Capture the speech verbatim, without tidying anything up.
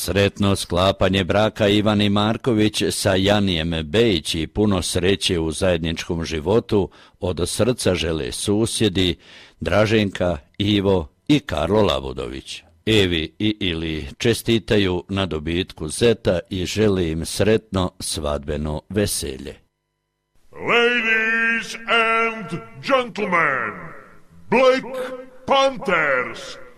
Sretno sklapanje braka Ivane Marković sa Janijem Bejić i puno sreće u zajedničkom životu od srca žele susjedi Draženka, Ivo i Karlo Labudović. Evi i Ili čestitaju na dobitku zeta i žele im sretno svadbeno veselje. Ladies and gentlemen, Black Panthers